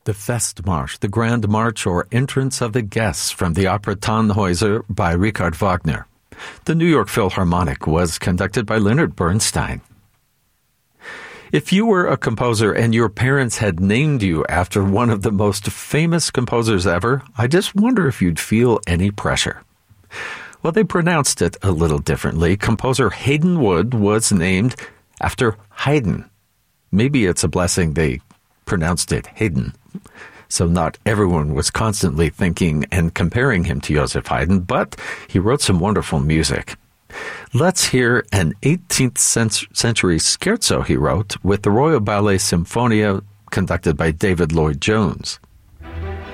The Festmarsch, the Grand March or Entrance of the Guests from the opera Tannhäuser by Richard Wagner. The New York Philharmonic was conducted by Leonard Bernstein. If you were a composer and your parents had named you after one of the most famous composers ever, I just wonder if you'd feel any pressure. Well, they pronounced it a little differently. Composer Haydn Wood was named after Haydn. Maybe it's a blessing they pronounced it Haydn. So not everyone was constantly thinking and comparing him to Joseph Haydn, but he wrote some wonderful music. Let's hear an 18th century scherzo he wrote with the Royal Ballet Symphonia conducted by David Lloyd-Jones.